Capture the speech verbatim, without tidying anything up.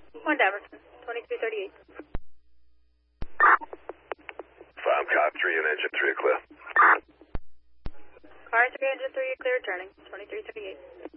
One Damerson, twenty-three thirty-eight. Farm car three and engine three are clear. Car three, engine three, clear, turning, twenty-three thirty-eight.